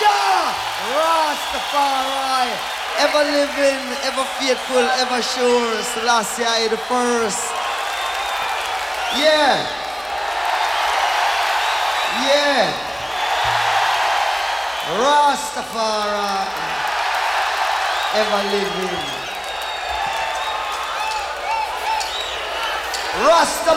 Rastafari, ever living, ever faithful, ever sure. Selassie I the first. Yeah. Yeah. Rastafari, ever living. Rastafari.